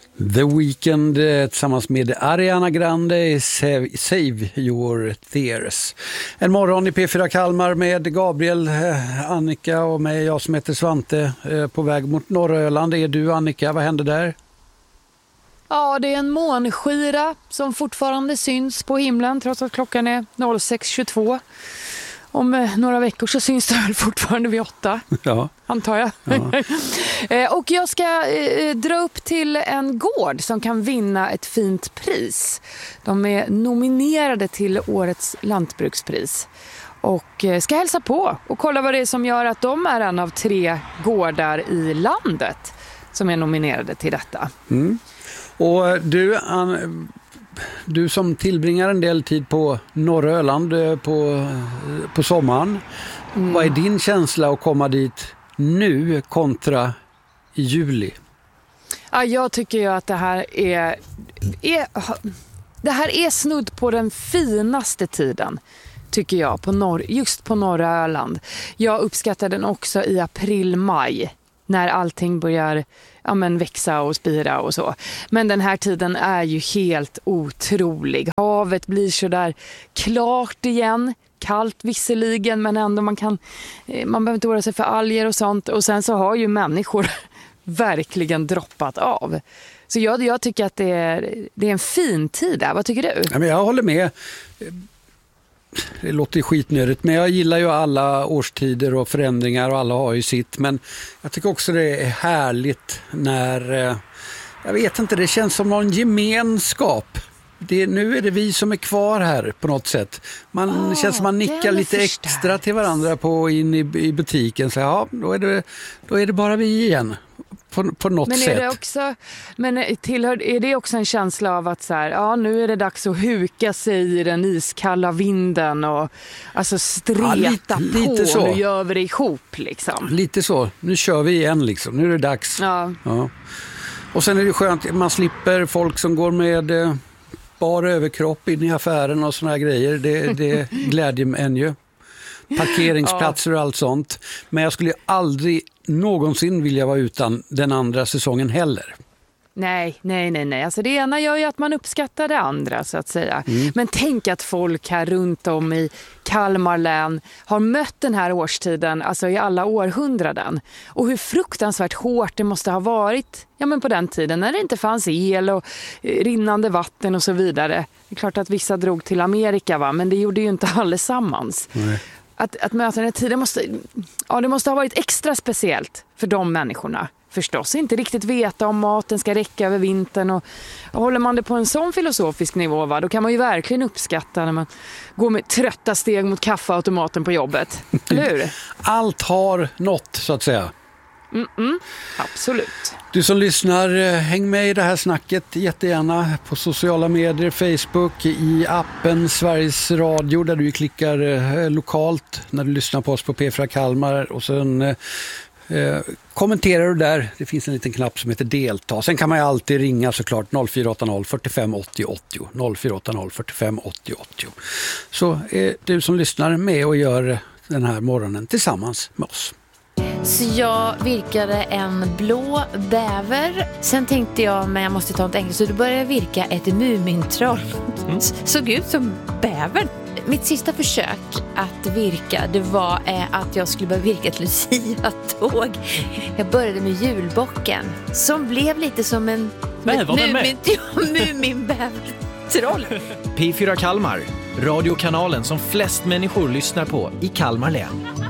The Weeknd tillsammans med Ariana Grande, Save Your Tears. En morgon i P4 Kalmar med Gabriel, Annika och mig, jag som heter Svante, på väg mot norra Öland. Är du, Annika? Vad händer där? Ja, det är en månskyra som fortfarande syns på himlen trots att klockan är 06.22. Om några veckor så syns det väl fortfarande vid 8, ja. Antar jag. Ja. Och jag ska dra upp till en gård som kan vinna ett fint pris. De är nominerade till årets lantbrukspris. Och ska hälsa på och kolla vad det är som gör att de är en av 3 gårdar i landet som är nominerade till detta. Mm. Och du som tillbringar en del tid på norra Öland på sommaren, vad är din känsla att komma dit nu kontra i juli? Ja, jag tycker ju att det här är snudd på den finaste tiden, tycker jag, just på norra Öland. Jag uppskattar den också i april-maj när allting börjar växa och spira och så. Men den här tiden är ju helt otrolig. Havet blir så där klart igen. Kallt visserligen, men ändå man behöver inte oroa sig för alger och sånt. Och sen så har ju människor verkligen droppat av. Så jag tycker att det är en fin tid där. Vad tycker du? Ja, men jag håller med. Det låter skitnödigt, men jag gillar ju alla årstider och förändringar och alla har ju sitt. Men jag tycker också det är härligt när, jag vet inte, det känns som någon gemenskap. Nu är det vi som är kvar här på något sätt. Det känns som man nickar lite extra till varandra in i butiken. Så ja, då är det bara vi igen. På något sätt. Är det också en känsla av att så här, nu är det dags att huka sig i den iskalla vinden och alltså streta lite på, nu gör vi det ihop liksom. Lite så, nu kör vi igen liksom, nu är det dags. Ja. Och sen är det skönt, man slipper folk som går med bara överkropp in i affären och såna här grejer, det glädjer en ju. Parkeringsplatser och allt sånt. Men jag skulle aldrig någonsin vilja vara utan den andra säsongen heller. Nej. Alltså det ena gör ju att man uppskattar det andra, så att säga. Men tänk att folk här runt om i Kalmar län har mött den här årstiden alltså i alla århundraden. Och hur fruktansvärt hårt det måste ha varit på den tiden när det inte fanns el och rinnande vatten och så vidare. Det är klart att vissa drog till Amerika, men det gjorde ju inte allesammans. Nej. Att möta den här tiden måste ha varit extra speciellt för de människorna. Förstås inte riktigt veta om maten ska räcka över vintern, och håller man det på en sån filosofisk nivå, då kan man ju verkligen uppskatta när man går med trötta steg mot kaffeautomaten på jobbet. Eller hur? Allt har nått, så att säga. Absolut. Du som lyssnar, häng med i det här snacket jättegärna på sociala medier, Facebook, i appen Sveriges Radio där du klickar lokalt när du lyssnar på oss på P4 Kalmar, och sen kommenterar du där. Det finns en liten knapp som heter delta. Sen kan man ju alltid ringa såklart 0480 45 80 80 0480 45 80 80. Så är du som lyssnar med och gör den här morgonen tillsammans med oss. Så jag virkade en blå bäver. Sen tänkte jag, men jag måste ta något enkelt. Så då började jag virka ett mumintroll. Såg ut som bävern. Mitt sista försök att virka, det var att jag skulle börja virka ett Lucia-tåg. Jag började med julbocken, som blev lite som en muminbävertroll. P4 Kalmar, radiokanalen som flest människor lyssnar på i Kalmar län.